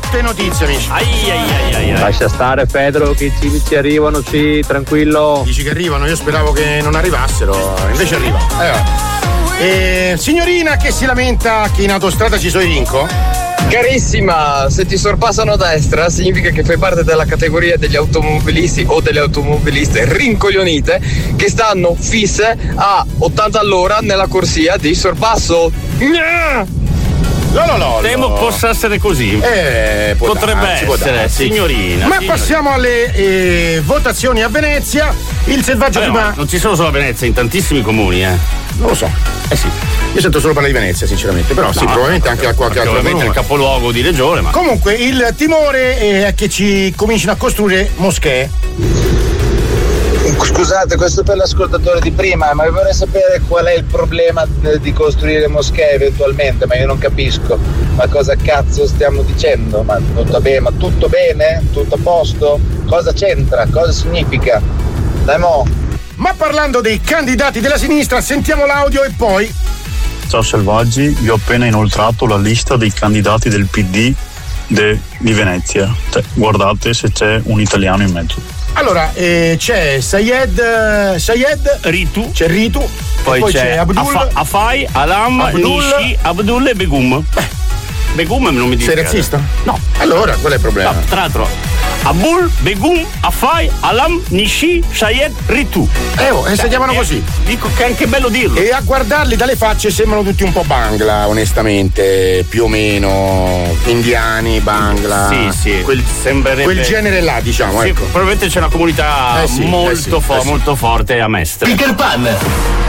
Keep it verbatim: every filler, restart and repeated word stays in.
brutte notizie, amici. Ai, ai, ai, ai, ai. Lascia stare Pedro, che i civici arrivano, sì, tranquillo. Dici che arrivano, io speravo che non arrivassero, invece arrivano. Eh, eh, signorina che si lamenta che in autostrada ci sono i vinco? Carissima, se ti sorpassano a destra significa che fai parte della categoria degli automobilisti o delle automobiliste rincoglionite che stanno fisse a ottanta all'ora nella corsia di sorpasso. No, no, no. Temo no. possa essere così. Eh, può Potrebbe darsi, può essere, darsi. signorina. Ma signorina. passiamo alle eh, votazioni a Venezia. Il selvaggio Vabbè, prima. ma non ci sono solo a Venezia, in tantissimi comuni, eh. Non lo so. Eh sì. Io sento solo parlare di Venezia, sinceramente. Però sì, No, probabilmente no, anche a qualche altro ovviamente comune. il capoluogo di regione, ma. Comunque, il timore è che ci comincino a costruire moschee. Scusate, questo è per l'ascoltatore di prima, ma vorrei sapere qual è il problema di costruire moschee eventualmente, ma io non capisco. Ma cosa cazzo stiamo dicendo? Ma tutto bene, ma tutto bene? Tutto a posto? Cosa c'entra? Cosa significa? Dai mo. Ma parlando dei candidati della sinistra, sentiamo l'audio e poi. Ciao Selvaggi, vi ho appena inoltrato la lista dei candidati del P D de, di Venezia. Cioè, guardate se c'è un italiano in mezzo. Allora, eh, c'è Sayed, Sayed Ritu, c'è Ritu, poi, e poi c'è, c'è Abdul, Afa, Afai, Alam, Abdul, Nishi, Abdul e Begum. Begum non mi dice. Sei razzista? No. Allora, qual è il problema? No, tra l'altro, Abul, Begum, Afai, Alam, Nishi, Sayed, Ritu. Eh, oh, e si chiamano eh, così. Dico che è anche bello dirlo. E a guardarli dalle facce sembrano tutti un po' Bangla, onestamente, più o meno indiani, Bangla. Sì, sì. Quel sembrerebbe. Quel genere là, diciamo, sì, ecco. Probabilmente c'è una comunità Eh sì, molto, eh sì, fo- eh sì. molto forte a Mestre. Peter Pan.